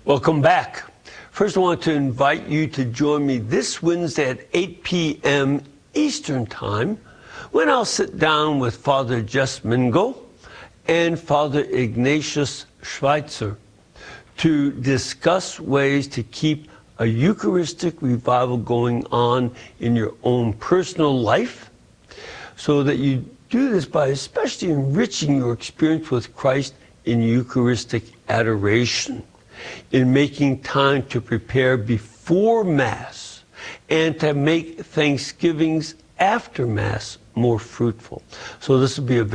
Welcome back. First, I want to invite you to join me this Wednesday at 8 p.m. Eastern Time when I'll sit down with Father Jess Mingo and Father Ignatius Schweitzer to discuss ways to keep a Eucharistic revival going on in your own personal life, so that you do this by especially enriching your experience with Christ in Eucharistic adoration, in making time to prepare before Mass, and to make Thanksgivings after Mass more fruitful. So this will be a